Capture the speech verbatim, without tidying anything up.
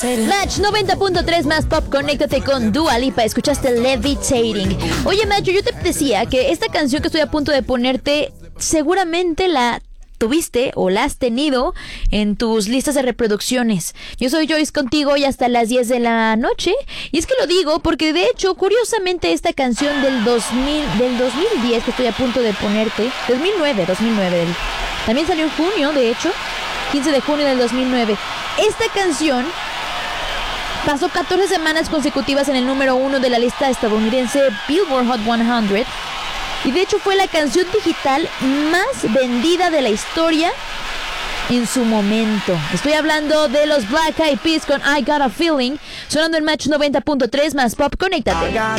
Match noventa punto tres más pop, conéctate con Dua Lipa. Escuchaste Levitating. Oye, Macho, yo te decía que esta canción que estoy a punto de ponerte seguramente la tuviste o la has tenido en tus listas de reproducciones. Yo soy Joyce contigo y hasta las diez de la noche. Y es que lo digo porque de hecho, curiosamente, esta canción del dos mil, del dos mil diez que estoy a punto de ponerte, dos mil nueve, dos mil nueve, también salió en junio, de hecho, quince de junio del dos mil nueve. Esta canción pasó catorce semanas consecutivas en el número uno de la lista estadounidense Billboard Hot cien. Y de hecho fue la canción digital más vendida de la historia en su momento. Estoy hablando de los Black Eyed Peas con I Got a Feeling, sonando en Match noventa punto tres más pop. Conéctate.